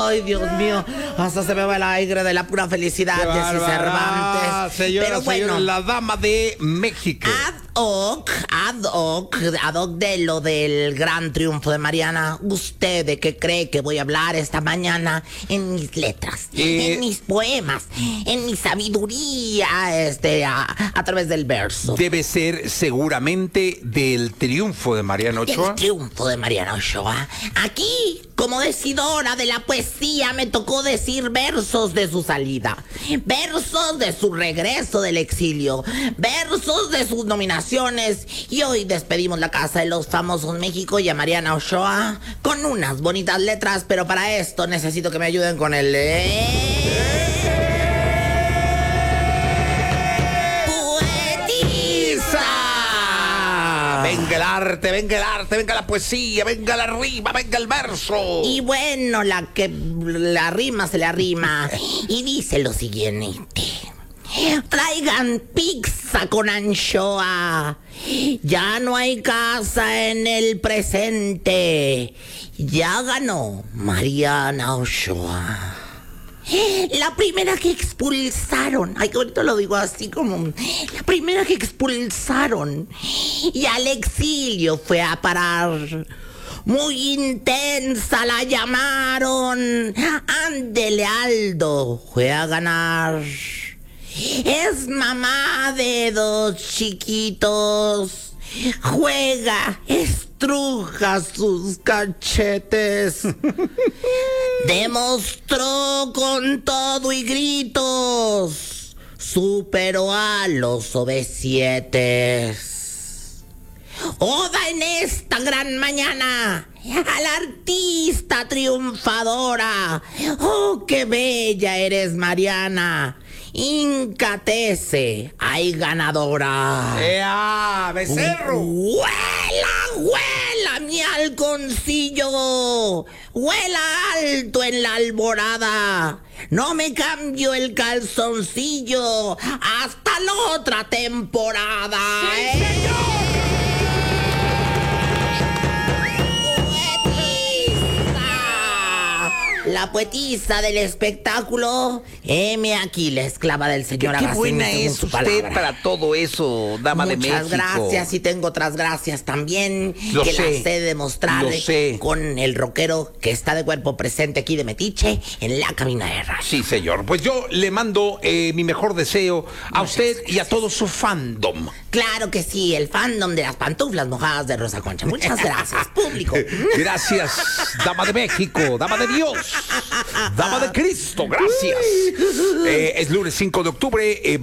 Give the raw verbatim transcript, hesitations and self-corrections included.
Ay, Dios mío, hasta se me va el aire de la pura felicidad, Qué Jessy bárbara, Cervantes. señora, Pero bueno, señora, la dama de México. ad hoc, ad hoc, ad hoc de lo del gran triunfo de Mariana, ¿usted de qué cree que voy a hablar esta mañana? En mis letras, Eh, en mis poemas, en mi sabiduría, este, a, a través del verso. Debe ser seguramente del triunfo de Mariana Ochoa. El triunfo de Mariana Ochoa. Aquí, como decidora de la poesía, me tocó decir versos de su salida, versos de su regreso del exilio, versos de sus nominaciones. Y hoy despedimos la Casa de los Famosos México y a Mariana Ochoa con unas bonitas letras, pero para esto necesito que me ayuden con el... Venga el arte, venga el arte, venga la poesía, venga la rima, venga el verso. Y bueno, la que la rima se le arrima y dice lo siguiente: traigan pizza con anchoa, ya no hay casa en el presente, ya ganó Mariana Ochoa. La primera que expulsaron, ay, ahorita lo digo así como, la primera que expulsaron y al exilio fue a parar. Muy intensa la llamaron, ándele Aldo, fue a ganar. Es mamá de dos chiquitos, juega, estruja sus cachetes. Demostró con todo y gritos, superó a los obesietes. Oda en esta gran mañana a la artista triunfadora. Oh, qué bella eres, Mariana. Incatece, hay ganadora. ¡Ea, becerro! ¡Huela, huela, mi halconcillo! ¡Huela alto en la alborada! No me cambio el calzoncillo hasta la otra temporada. ¡Sí, ¿eh? señor! La poetisa del espectáculo, heme aquí, la esclava del señor Qué Agacín, buena según es su usted palabra. para todo eso, dama de México. Muchas gracias, y tengo otras gracias también Lo que sé, las sé demostrar lo sé. con el rockero que está de cuerpo presente aquí de Metiche en la cabina de radio. Sí, señor. Pues yo le mando eh, mi mejor deseo a usted y a todo su fandom. Claro que sí, el fandom de las pantuflas mojadas de Rosa Concha. Muchas gracias, público. Gracias, dama de México, dama de Dios, dama de Cristo, gracias. Eh, es lunes cinco de octubre. Eh,